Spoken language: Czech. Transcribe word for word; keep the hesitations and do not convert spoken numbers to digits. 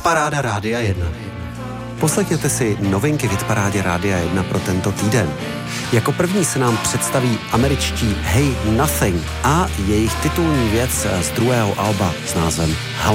Hitparáda Rádia jedna. Poslechněte si novinky v Hitparádě Rádia jedna pro tento týden. Jako první se nám představí američtí Hey Nothing a jejich titulní věc z druhého alba s názvem How